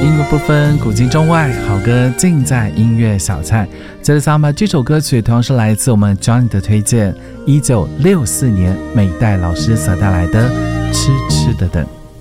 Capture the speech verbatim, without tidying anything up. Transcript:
音乐不分古今中外，好歌尽在音乐小菜。接着上吧，这首歌曲同样是来自我们 Johnny 的推荐，一九六四年美代老师所带来的《痴痴的等》。